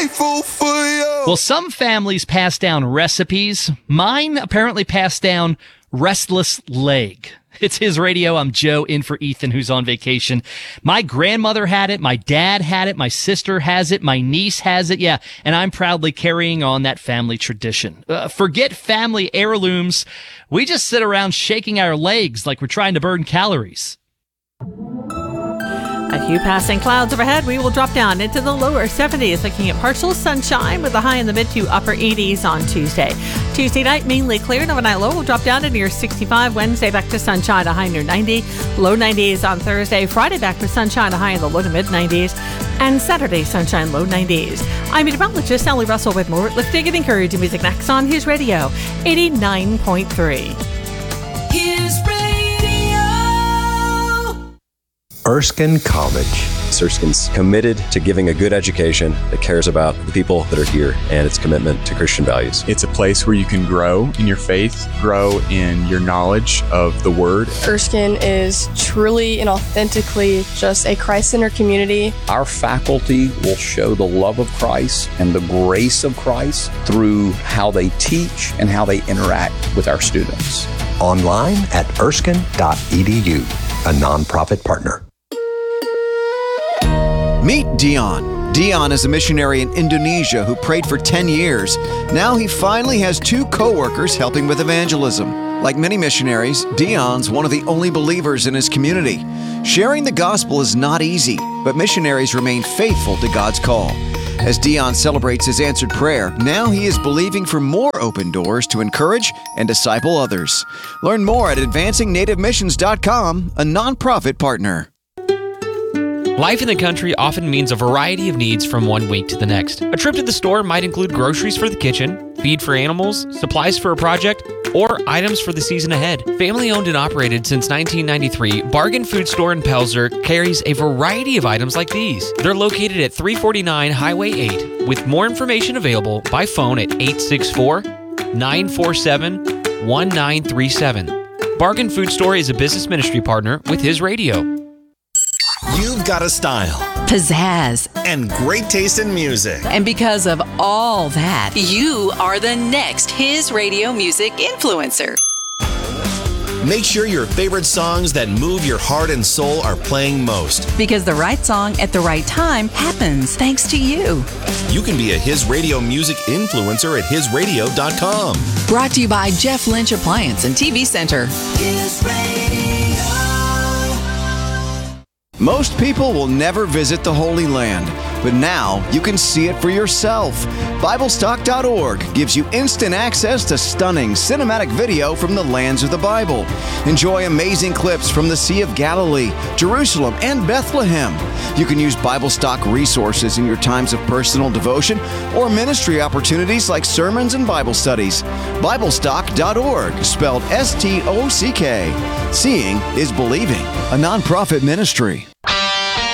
grateful for you. Well, some families pass down recipes. Mine apparently passed down restless leg. It's His Radio. I'm Joe, in for Ethan, who's on vacation. My grandmother had it. My dad had it. My sister has it. My niece has it. Yeah, and I'm proudly carrying on that family tradition. Forget family heirlooms. We just sit around shaking our legs like we're trying to burn calories. A few passing clouds overhead. We will drop down into the lower 70s, looking at partial sunshine with a high in the mid to upper 80s on Tuesday. Tuesday night, mainly clear. Overnight low will drop down to near 65. Wednesday, back to sunshine, a high near 90. Low 90s on Thursday. Friday, back to sunshine, a high in the low to mid 90s. And Saturday, sunshine, low 90s. I'm meteorologist Sally Russell with more lifting and encouraging music next on His Radio 89.3. His Radio. Erskine College. Erskine's committed to giving a good education that cares about the people that are here and its commitment to Christian values. It's a place where you can grow in your faith, grow in your knowledge of the Word. Erskine is truly and authentically just a Christ-centered community. Our faculty will show the love of Christ and the grace of Christ through how they teach and how they interact with our students. Online at erskine.edu, a nonprofit partner. Meet Dion. Dion is a missionary in Indonesia who prayed for 10 years. Now he finally has 2 co-workers helping with evangelism. Like many missionaries, Dion's one of the only believers in his community. Sharing the gospel is not easy, but missionaries remain faithful to God's call. As Dion celebrates his answered prayer, now he is believing for more open doors to encourage and disciple others. Learn more at advancingNativeMissions.com, a nonprofit partner. Life in the country often means a variety of needs from one week to the next. A trip to the store might include groceries for the kitchen, feed for animals, supplies for a project, or items for the season ahead. Family owned and operated since 1993, Bargain Food Store in Pelzer carries a variety of items like these. They're located at 349 Highway 8, with more information available by phone at 864-947-1937. Bargain Food Store is a business ministry partner with His Radio. You've got a style, pizzazz, and great taste in music. And because of all that, you are the next His Radio music influencer. Make sure your favorite songs that move your heart and soul are playing most. Because the right song at the right time happens thanks to you. You can be a His Radio music influencer at hisradio.com. Brought to you by Jeff Lynch Appliance and TV Center. His Radio. Most people will never visit the Holy Land, but now you can see it for yourself. BibleStock.org gives you instant access to stunning cinematic video from the lands of the Bible. Enjoy amazing clips from the Sea of Galilee, Jerusalem, and Bethlehem. You can use BibleStock resources in your times of personal devotion or ministry opportunities like sermons and Bible studies. BibleStock.org, spelled S-T-O-C-K. Seeing is believing, a nonprofit ministry.